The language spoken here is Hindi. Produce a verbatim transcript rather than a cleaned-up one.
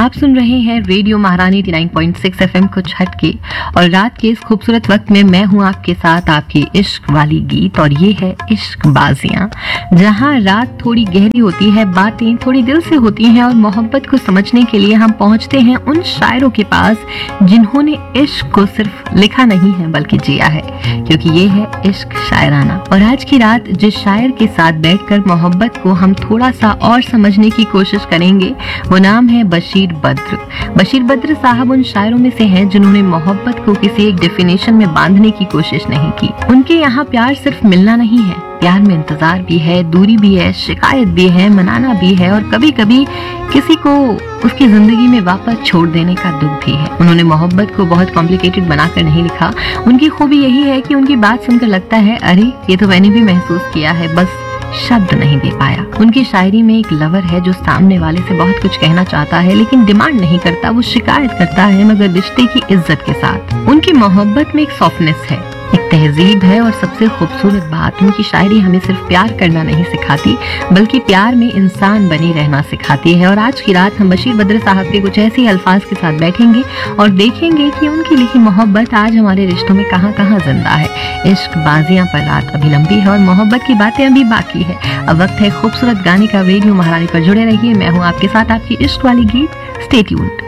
आप सुन रहे हैं रेडियो महारानी नवासी पॉइंट छह एफएम कुछ हटके, और रात के इस खूबसूरत वक्त में मैं हूं आपके साथ आपकी इश्क वाली गीत, और ये है इश्क बाजियां, जहां रात थोड़ी गहरी होती है, बातें थोड़ी दिल से होती हैं, और मोहब्बत को समझने के लिए हम पहुंचते हैं उन शायरों के पास जिन्होंने इश्क को सिर्फ लिखा नहीं है बल्कि जिया है, क्योंकि ये है इश्क शायराना। और आज की रात जिस शायर के साथ बैठकर मोहब्बत को हम थोड़ा सा और समझने की कोशिश करेंगे, वो नाम है बशीर बद्र। बशीर बद्र साहब उन शायरों में से हैं जिन्होंने मोहब्बत को किसी एक डेफिनेशन में बांधने की कोशिश नहीं की। उनके यहाँ प्यार सिर्फ मिलना नहीं है, प्यार में इंतजार भी है, दूरी भी है, शिकायत भी है, मनाना भी है, और कभी कभी किसी को उसकी जिंदगी में वापस छोड़ देने का दुख भी है। उन्होंने मोहब्बत को बहुत कॉम्प्लिकेटेड बनाकर नहीं लिखा। उनकी खूबी यही है कि उनकी बात सुनकर लगता है अरे ये तो मैंने भी महसूस किया है, बस शब्द नहीं दे पाया। उनकी शायरी में एक लवर है जो सामने वाले से बहुत कुछ कहना चाहता है लेकिन डिमांड नहीं करता, वो शिकायत करता है मगर रिश्ते की इज्जत के साथ। उनकी मोहब्बत में एक सॉफ्टनेस है, एक तहजीब है, और सबसे खूबसूरत बात, उनकी शायरी हमें सिर्फ प्यार करना नहीं सिखाती बल्कि प्यार में इंसान बने रहना सिखाती है। और आज की रात हम बशीर बद्र साहब के कुछ ऐसे अल्फाज के साथ बैठेंगे और देखेंगे कि उनकी लिखी मोहब्बत आज हमारे रिश्तों में कहाँ कहाँ जिंदा है। इश्क बाजियां पर रात अभी लंबी है और मोहब्बत की बातें अभी बाकी है। अब वक्त है खूबसूरत गाने का। रेडियो महारानी पर जुड़े रहिए, मैं हूँ आपके साथ आपकी इश्क वाली गीत। Stay tuned.